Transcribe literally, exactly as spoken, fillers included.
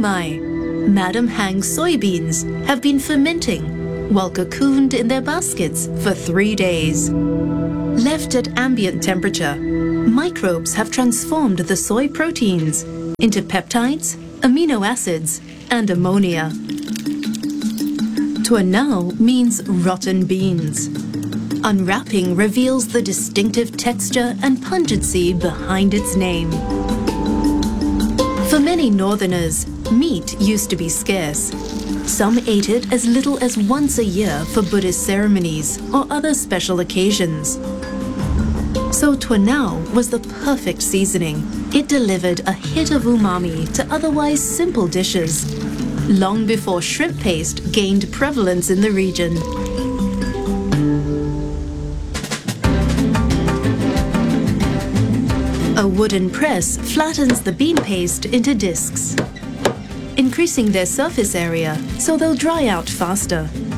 my! Madam Hang's soybeans have been fermenting while cocooned in their baskets for three days. Left at ambient temperature, microbes have transformed the soy proteins into peptides, amino acids, and ammonia. Tuanao means rotten beans. Unwrapping reveals the distinctive texture and pungency behind its name. For many Northerners, meat used to be scarce. Some ate it as little as once a year for Buddhist ceremonies or other special occasions. So tuanao was the perfect seasoning. It delivered a hit of umami to otherwise simple dishes, long before shrimp paste gained prevalence in the region. A wooden press flattens the bean paste into discs, increasing their surface area so they'll dry out faster.